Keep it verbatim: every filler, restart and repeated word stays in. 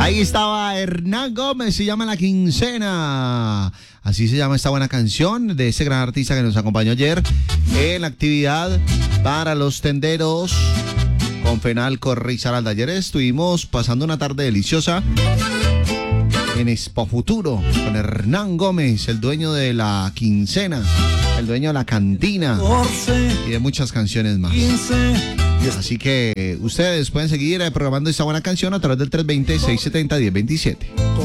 Ahí estaba Hernán Gómez, se llama La Quincena. Así se llama esta buena canción de ese gran artista que nos acompañó ayer en la actividad para los tenderos con Fenalco Risaralda. Ayer estuvimos pasando una tarde deliciosa en Expo Futuro con Hernán Gómez, el dueño de La Quincena, el dueño de La Cantina y de muchas canciones más. Así que ustedes pueden seguir programando esta buena canción a través del tres dos cero, seis siete cero, uno cero dos siete.